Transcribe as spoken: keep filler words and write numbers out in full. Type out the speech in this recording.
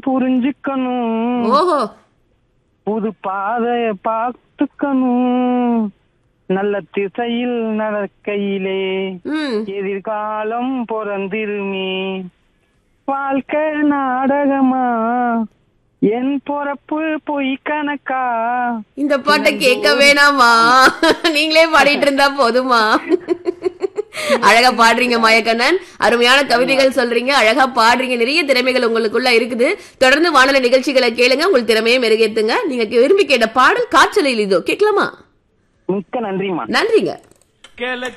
புரிஞ்சுக்கணும், ஓஹோ புது பாதைய பார்த்துக்கணும், நல்ல திசையில் நடக்கையிலே ம் எதிர்காலம் பிறந்திருமே, வாழ்க்கை நாடகமா என் பொறப்பு பொய் கணக்கா. இந்த பாட்டை கேட்க வேணாமா, நீங்களே பாடிட்டு இருந்தா போதுமா. அழகா பாடுறீங்க மாயக்கண்ணன், அருமையான கவிதைகள் சொல்றீங்க, அழகா பாடுறீங்க, நிறைய திறமைகள் உங்களுக்குள்ள இருக்குது. தொடர்ந்து வானொலி நிகழ்ச்சிகளை கேளுங்க, உங்கள் திறமையை மெருகேத்துங்க. நீங்க விரும்பி கேட்ட பாடல் காற்றலையில் இதோ கேட்கலாமா? மிக்க நன்றிமா. நன்றிங்க.